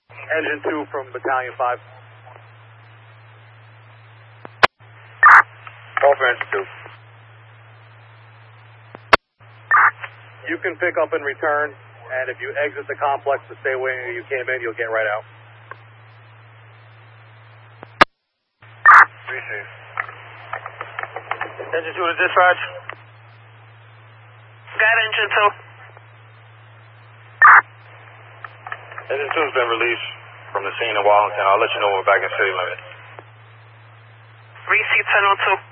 Engine 2 from Battalion 5. Call for Engine 2. You can pick up and return, and if you exit the complex the same way you came in, you'll get right out. Receive. Engine 2 to dispatch. Got Engine 2. Engine 2's been released from the scene in Washington. I'll let you know when we're back in city limits. Receive 1002.